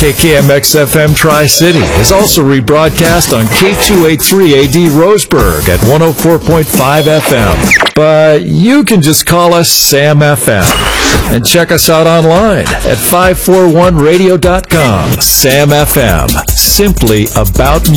KKMX-FM Tri-City is also rebroadcast on K283AD Roseburg at 104.5 FM. But you can just call us Sam FM and check us out online at 541radio.com. Sam FM, simply about music.